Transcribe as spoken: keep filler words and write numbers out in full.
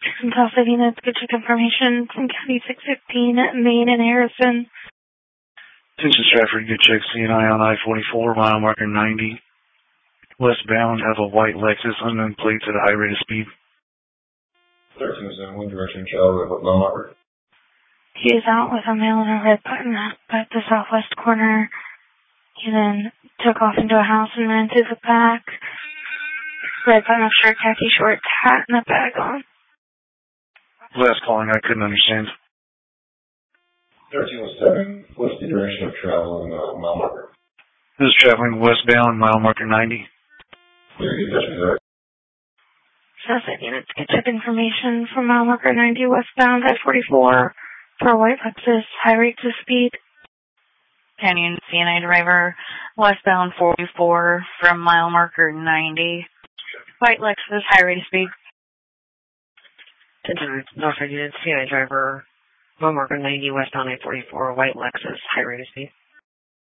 Some Tulsa units get check information from County six fifteen, Main and Harrison. Attention Stratford, good check C N I on I forty-four, mile marker ninety. Westbound, have a white Lexus, unknown plates at a high rate of speed. thirteen oh seven, one direction, Charlie, what mile marker? He is out with a male in a red button at the southwest corner. He then took off into a house and ran through the back. Red button shirt, khaki shorts, hat, and a bag on. Last calling, I couldn't understand. thirteen oh seven, what's the direction of travel in uh, mile marker? This is traveling westbound, mile marker ninety. Southside units get check information from mile marker ninety westbound I forty-four for a white Lexus, high rates of speed. Canyon C N I driver, westbound forty-four from mile marker ninety. White Lexus, high rate of speed. Norfolk unit C N I driver, mile marker ninety westbound I forty-four, white Lexus, high rate of speed.